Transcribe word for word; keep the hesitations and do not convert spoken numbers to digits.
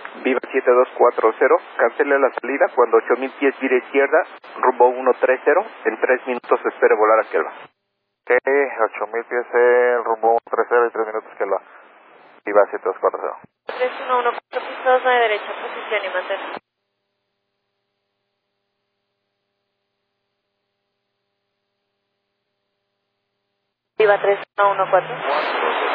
Viva siete dos cuatro cero, cancele la salida cuando ocho mil pies vire izquierda, rumbo uno tres cero, en tres minutos espere volar a Kelva. Ok, ocho mil pies el rumbo uno tres cero y tres minutos que lo Viva siete dos cuatro cero. tres uno uno cuatro, pista dos nueve derecha, posición y mantén. Viva tres uno uno cuatro.